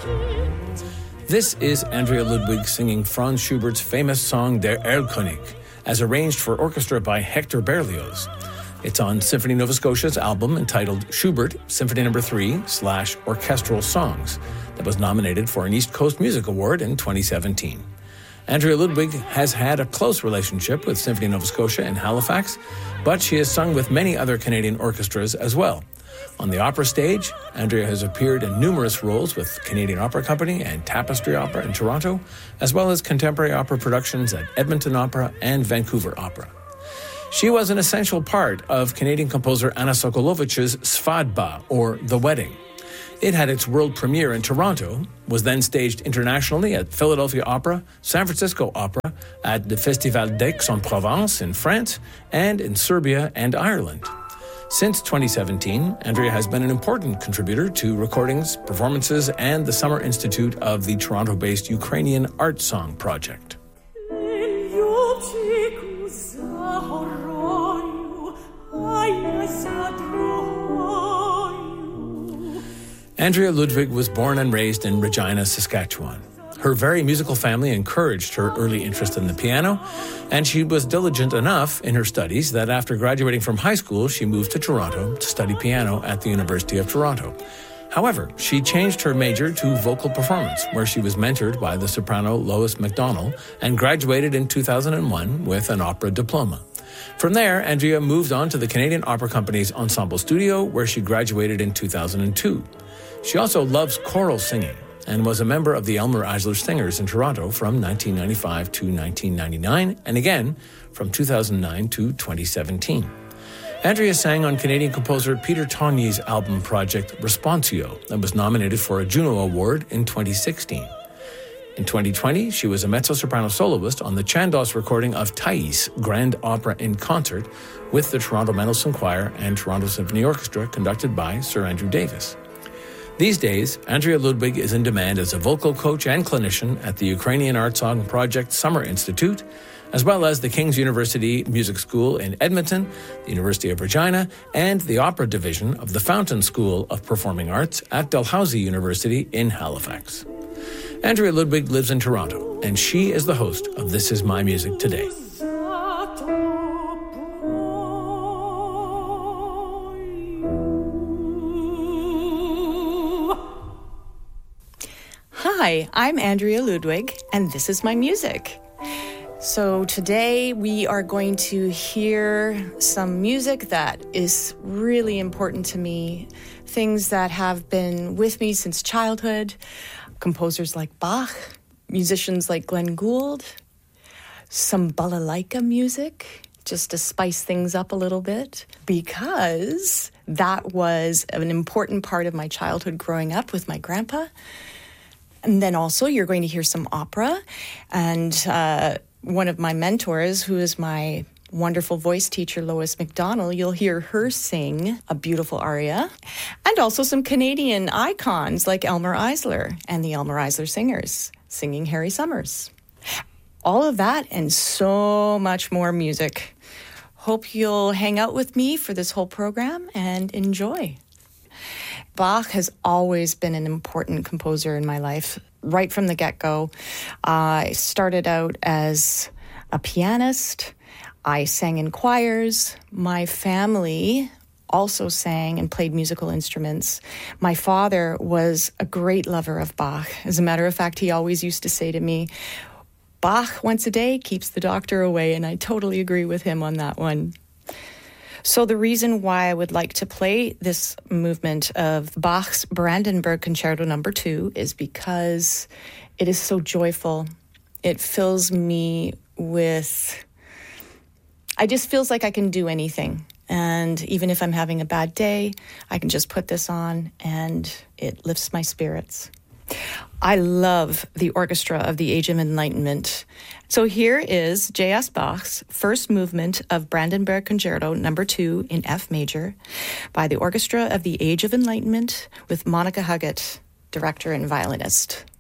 This is Andrea Ludwig singing Franz Schubert's famous song Der Erlkönig, as arranged for orchestra by Hector Berlioz. It's on Symphony Nova Scotia's album entitled Schubert, Symphony No. 3/Orchestral Songs, that was nominated for an East Coast Music Award in 2017. Andrea Ludwig has had a close relationship with Symphony Nova Scotia in Halifax, but she has sung with many other Canadian orchestras as well. On the opera stage, Andrea has appeared in numerous roles with Canadian Opera Company and Tapestry Opera in Toronto, as well as contemporary opera productions at Edmonton Opera and Vancouver Opera. She was an essential part of Canadian composer Anna Sokolovich's Svadba, or The Wedding. It had its world premiere in Toronto, was then staged internationally at Philadelphia Opera, San Francisco Opera, at the Festival d'Aix-en-Provence in France, and in Serbia and Ireland. Since 2017, Andrea has been an important contributor to recordings, performances, and the Summer Institute of the Toronto-based Ukrainian Art Song Project. Andrea Ludwig was born and raised in Regina, Saskatchewan. Her very musical family encouraged her early interest in the piano, and she was diligent enough in her studies that after graduating from high school, she moved to Toronto to study piano at the University of Toronto. However, she changed her major to vocal performance, where she was mentored by the soprano Lois MacDonald and graduated in 2001 with an opera diploma. From there, Andrea moved on to the Canadian Opera Company's Ensemble Studio, where she graduated in 2002. She also loves choral singing and was a member of the Elmer Eisler Singers in Toronto from 1995 to 1999, and again from 2009 to 2017. Andrea sang on Canadian composer Peter Tonyi's album project Responsio that was nominated for a Juno Award in 2016. In 2020, she was a mezzo-soprano soloist on the Chandos recording of Thais, Grand Opera in Concert, with the Toronto Mendelssohn Choir and Toronto Symphony Orchestra, conducted by Sir Andrew Davis. These days, Andrea Ludwig is in demand as a vocal coach and clinician at the Ukrainian Art Song Project Summer Institute, as well as the King's University Music School in Edmonton, the University of Regina, and the Opera Division of the Fountain School of Performing Arts at Dalhousie University in Halifax. Andrea Ludwig lives in Toronto, and she is the host of This Is My Music Today. Hi, I'm Andrea Ludwig, and this is my music. So today we are going to hear some music that is really important to me, things that have been with me since childhood, composers like Bach, musicians like Glenn Gould, some balalaika music, just to spice things up a little bit, because that was an important part of my childhood growing up with my grandpa. And then also you're going to hear some opera, and one of my mentors, who is my wonderful voice teacher, Lois MacDonald, you'll hear her sing a beautiful aria, and also some Canadian icons like Elmer Eisler and the Elmer Eisler Singers singing Harry Summers. All of that and so much more music. Hope you'll hang out with me for this whole program and enjoy. Bach has always been an important composer in my life, right from the get-go. I started out as a pianist. I sang in choirs. My family also sang and played musical instruments. My father was a great lover of Bach. As a matter of fact, he always used to say to me, Bach once a day keeps the doctor away, and I totally agree with him on that one. So the reason why I would like to play this movement of Bach's Brandenburg Concerto No. 2 is because it is so joyful. It fills me with... I just feels like I can do anything. And even if I'm having a bad day, I can just put this on and it lifts my spirits. I love the Orchestra of the Age of Enlightenment. So here is J.S. Bach's first movement of Brandenburg Concerto No. 2 in F major by the Orchestra of the Age of Enlightenment with Monica Huggett, director and violinist.